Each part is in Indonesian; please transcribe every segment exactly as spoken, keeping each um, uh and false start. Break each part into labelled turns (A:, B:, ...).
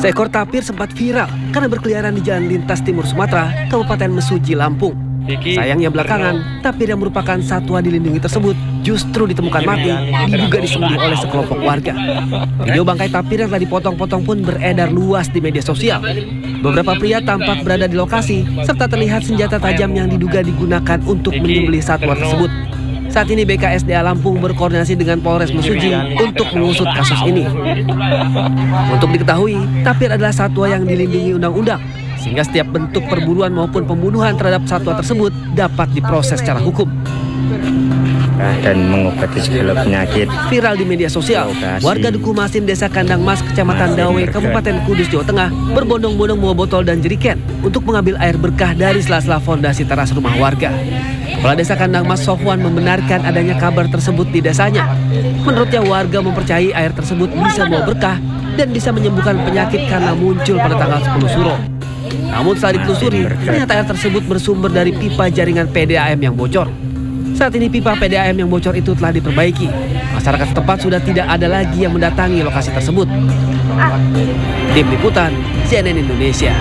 A: Seekor tapir sempat viral karena berkeliaran di jalan lintas timur Sumatera, Kabupaten Mesuji, Lampung. Sayangnya belakangan, tapir yang merupakan satwa dilindungi tersebut justru ditemukan mati, diduga disembelih oleh sekelompok warga. Video bangkai tapir yang telah dipotong-potong pun beredar luas di media sosial. Beberapa pria tampak berada di lokasi, serta terlihat senjata tajam yang diduga digunakan untuk menyembelih satwa tersebut. Saat ini B K S D A Lampung berkoordinasi dengan Polres Mesuji untuk mengusut kasus ini. Untuk diketahui, tapir adalah satwa yang dilindungi undang-undang, sehingga setiap bentuk perburuan maupun pembunuhan terhadap satwa tersebut dapat diproses secara hukum.
B: Dan mengobati segala penyakit.
A: Viral di media sosial, warga Duku Masin, Desa Kandang Mas, Kecamatan Dawe, Kabupaten Kudus, Jawa Tengah, berbondong-bondong membawa botol dan jeriken untuk mengambil air berkah dari sela-sela fondasi teras rumah warga. Kepala Desa Kandang Mas Sofwan membenarkan adanya kabar tersebut di desanya. Menurutnya, warga mempercayai air tersebut bisa membawa berkah dan bisa menyembuhkan penyakit karena muncul pada tanggal sepuluh Suro. Namun setelah ditelusuri, ternyata air tersebut bersumber dari pipa jaringan P D A M yang bocor. Saat ini pipa P D A M yang bocor itu telah diperbaiki. Masyarakat setempat sudah tidak ada lagi yang mendatangi lokasi tersebut. Tim Liputan C N N Indonesia.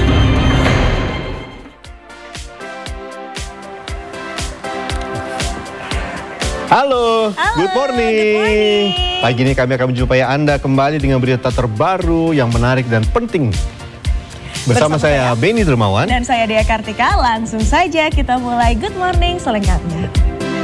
C: Halo,
D: Halo,
C: good morning.
D: good morning.
C: Pagi ini kami akan menjumpai Anda kembali dengan berita terbaru yang menarik dan penting. Bersama, Bersama saya, Benny Dermawan.
D: Dan saya Dea Kartika. Langsung saja kita mulai Good Morning selengkapnya.